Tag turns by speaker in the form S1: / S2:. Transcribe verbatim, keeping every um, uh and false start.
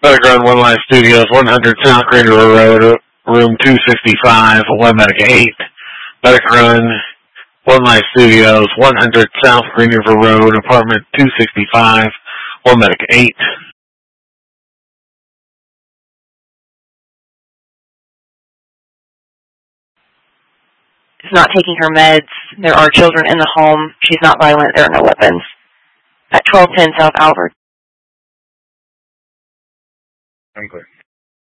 S1: Medic Run, One Life Studios, one hundred South Green River Road, room two sixty-five, One Medic eight. Medic Run, One Life Studios, one hundred South Green River Road, apartment two sixty-five, One Medic eight.
S2: Is not taking her meds. There are children in the home. She's not violent. There are no weapons. At twelve ten South Albert.
S1: I'm clear.